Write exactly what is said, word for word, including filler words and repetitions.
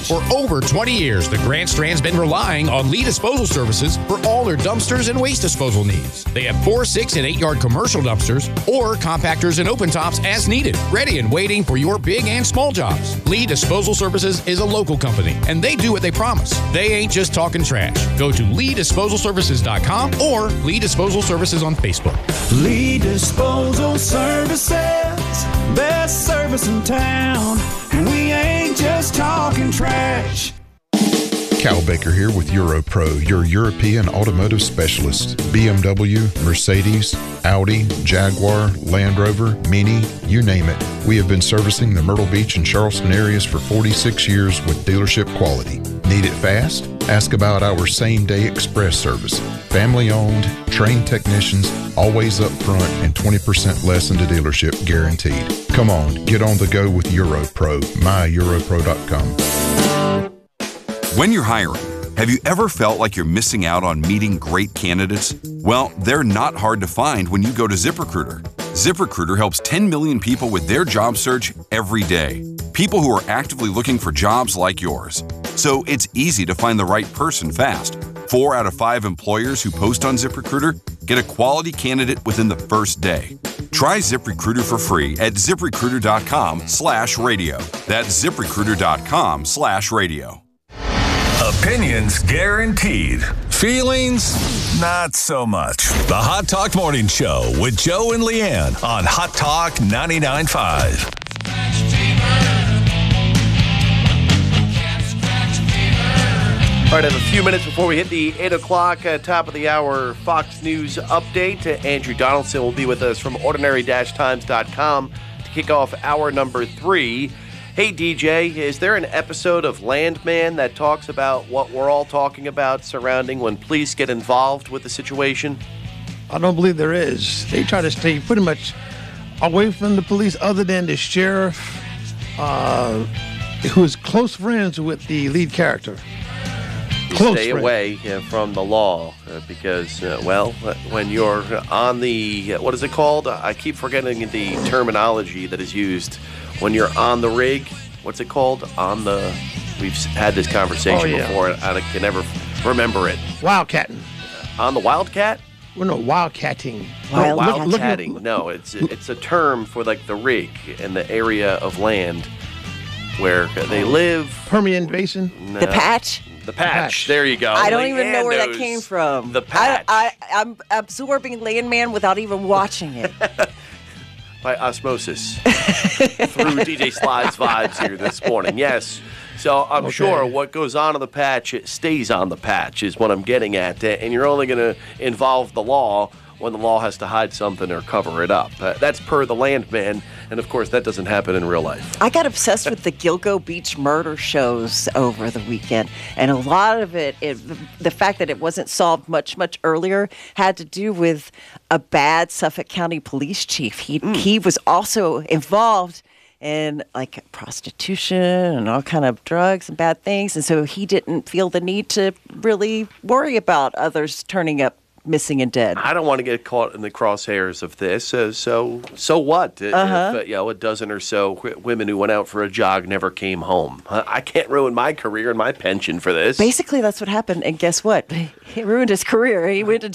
For over twenty years, the Grand Strand's been relying on Lee Disposal Services for all their dumpsters and waste disposal needs. They have four, six, and eight-yard commercial dumpsters or compactors and open tops as needed, ready and waiting for your big and small jobs. Lee Disposal Services is a local company, and they do what they promise. They ain't just talking trash. Go to lee disposal services dot com or Lee Disposal Services on Facebook. Lee Disposal Services, best service in town, and we ain't just talking trash. Cal Baker here with EuroPro, your European automotive specialist. B M W, Mercedes, Audi, Jaguar, Land Rover, Mini, you name it. We have been servicing the Myrtle Beach and Charleston areas for forty-six years with dealership quality. Need it fast? Ask about our same-day express service. Family-owned, trained technicians, always up front, and twenty percent less than the dealership guaranteed. Come on, get on the go with EuroPro, my euro pro dot com. When you're hiring, have you ever felt like you're missing out on meeting great candidates? Well, they're not hard to find when you go to ZipRecruiter. ZipRecruiter helps ten million people with their job search every day. People who are actively looking for jobs like yours. So it's easy to find the right person fast. Four out of five employers who post on ZipRecruiter get a quality candidate within the first day. Try ZipRecruiter for free at ZipRecruiter.com slash radio. That's ZipRecruiter.com slash radio. Opinions guaranteed. Feelings, not so much. The Hot Talk Morning Show with Joe and Leanne on Hot Talk ninety-nine point five. All right, I have a few minutes before we hit the eight o'clock, uh, top of the hour Fox News update. Uh, Andrew Donaldson will be with us from ordinary dash times dot com to kick off hour number three. Hey, D J, is there an episode of Landman that talks about what we're all talking about surrounding when police get involved with the situation? I don't believe there is. They try to stay pretty much away from the police other than the sheriff, uh, who is close friends with the lead character. You Close stay friend. away uh, from the law uh, because, uh, well, uh, when you're on the, uh, what is it called? I keep forgetting the terminology that is used. When you're on the rig, what's it called? On the, we've had this conversation Oh, yeah. before, and I can never remember it. Wildcatting. On the Wildcat? Well, no, wildcatting. Wild, Look- look- wildcatting. No, it's it's a term for like the rig and the area of land where they live. Permian Basin. No. The patch? The patch. patch. There you go. I don't even know Leanne where that knows came from. The patch. I, I, I'm absorbing Landman without even watching it. By osmosis through D J Sly's vibes here this morning. Yes. So I'm Okay. sure what goes on in the patch, it stays on the patch is what I'm getting at. And you're only going to involve the law when the law has to hide something or cover it up. Uh, that's per the Landman. And, of course, that doesn't happen in real life. I got obsessed with the Gilgo Beach murder shows over the weekend. And a lot of it, it, the fact that it wasn't solved much, much earlier, had to do with a bad Suffolk County police chief. He, mm. he was also involved in like prostitution and all kind of drugs and bad things. And so he didn't feel the need to really worry about others turning up missing and dead. I don't want to get caught in the crosshairs of this. Uh, so, so what? Uh-huh. If, uh, you know, a dozen or so w- women who went out for a jog never came home. Uh, I can't ruin my career and my pension for this. Basically, that's what happened. And guess what? He ruined his career. He went to